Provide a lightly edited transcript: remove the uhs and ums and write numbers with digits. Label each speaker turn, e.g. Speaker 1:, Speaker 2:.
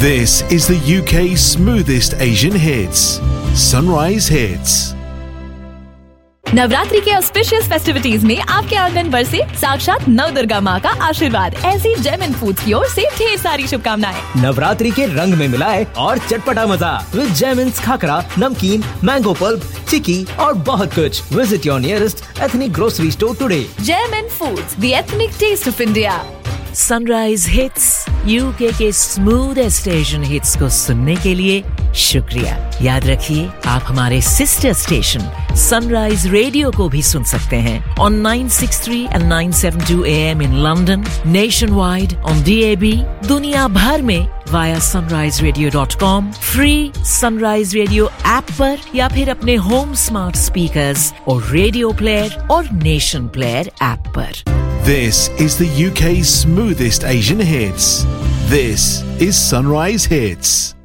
Speaker 1: This is the UK's smoothest Asian hits. Sunrise Hits.
Speaker 2: Navratri के auspicious festivities में आपके आंगन पर से साक्षात नव दुर्गा माँ का आशीर्वाद। ऐसी जेमिन फूड्स की ओर से ढेर सारी शुभकामनाएं।
Speaker 3: नवरात्रि के रंग में मिलाए और चटपटा मजा विद जेमिन्स खाकरा, नमकीन, मैंगो पल्प, चिकी और बहुत कुछ। Visit your nearest ethnic grocery store today.
Speaker 2: जेमिन foods, the ethnic test of India.
Speaker 4: Sunrise hits UK के स्मूथेस्ट एशियन हिट्स को सुनने के लिए शुक्रिया। याद रखिए, आप हमारे सिस्टर स्टेशन सनराइज रेडियो को भी सुन सकते हैं on 963 and 972 AM in London, nationwide on DAB, दुनिया भर में via sunriseradio.com, free sunrise radio app पर या फिर अपने होम स्मार्ट स्पीकर्स और रेडियो प्लेयर और नेशन प्लेयर ऐप पर।
Speaker 1: This is the UK's smoothest Asian hits. This is Sunrise Hits.